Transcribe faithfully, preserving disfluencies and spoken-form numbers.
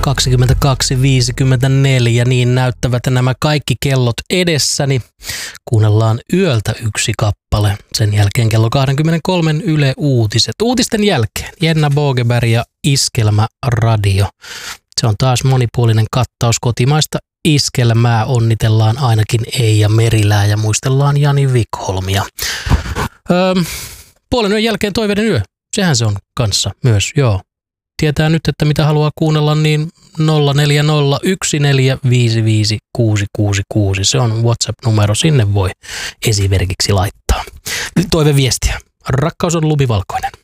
kaksikymmentäkaksi viisikymmentäneljä, niin näyttävät nämä kaikki kellot edessäni. Kuunnellaan Yöltä yksi kappale. Sen jälkeen kello kaksikymmentäkolme Yle Uutiset. Uutisten jälkeen Jenna Bogeberg ja Iskelmä Radio. Se on taas monipuolinen kattaus kotimaista iskelmää. Onnitellaan ainakin Eija Merilää ja muistellaan Jani Wikholmia. Öö, puolen yön jälkeen Toiveiden yö. Sehän se on kanssa myös, joo. Tietää nyt, että mitä haluaa kuunnella, niin nolla neljä nolla yksi neljä viisi viisi kuusi kuusi kuusi. Se on WhatsApp-numero, sinne voi esimerkiksi laittaa toiveviestiä. Rakkaus on lumivalkoinen.